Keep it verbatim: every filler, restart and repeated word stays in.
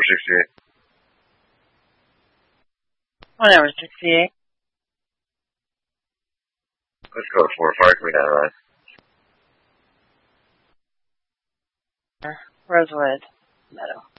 sixty-eight. Whatever, sixty-eight. Let's go to four five, we got right. Rosewood Meadow.